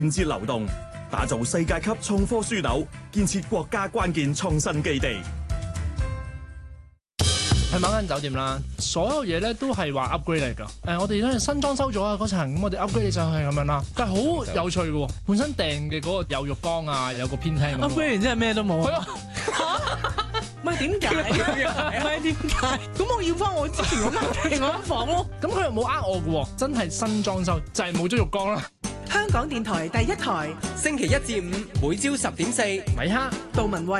接流動，打造世界級創科樞紐，建設國家關鍵創新基地。 去某間酒店啦，所有嘢咧都係話 upgrade 嚟㗎。我哋咧新裝修咗啊嗰層，咁我哋 upgrade 上去咁樣啦。但係好有趣嘅喎，本身訂嘅嗰個有浴缸啊，有個偏廳。 upgrade 完之後咩都冇。 係啊， 唔係點解？唔係點解？咁我要翻我之前嗰間房咯。 咁佢又冇呃我嘅喎，真係新裝修，就係冇咗浴缸啦。 香港電台第一台， 星期一至五每朝10點4， 米哈、 杜文慧。